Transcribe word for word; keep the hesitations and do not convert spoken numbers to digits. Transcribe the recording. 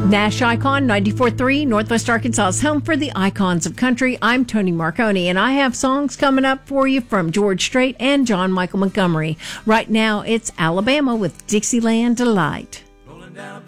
Nash Icon ninety-four point three, Northwest Arkansas's home for the icons of country. I'm Tony Marconi, and I have songs coming up for you from George Strait and John Michael Montgomery. Right now, it's Alabama with Dixieland Delight. Rolling down